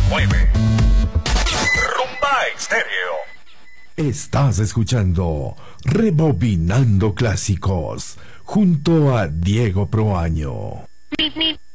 9. Rumba Estéreo. Estás escuchando Rebobinando Clásicos junto a Diego Proaño.